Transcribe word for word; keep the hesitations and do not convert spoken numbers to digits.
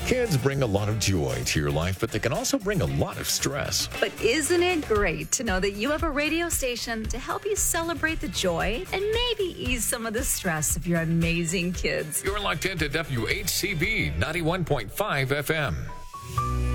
Kids bring a lot of joy to your life, but they can also bring a lot of stress. But isn't it great to know that you have a radio station to help you celebrate the joy and maybe ease some of the stress of your amazing kids? You're locked into W H C B ninety-one point five F M.